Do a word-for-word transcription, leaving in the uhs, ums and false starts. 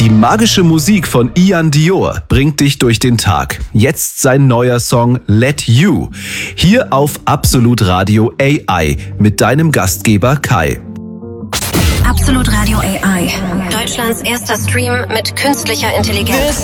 Die magische Musik von Ian Dior bringt dich durch den Tag. Jetzt sein neuer Song Let You. Hier auf Absolut Radio A I mit deinem Gastgeber Kai. Absolut Radio A I. Deutschlands erster Stream mit künstlicher Intelligenz.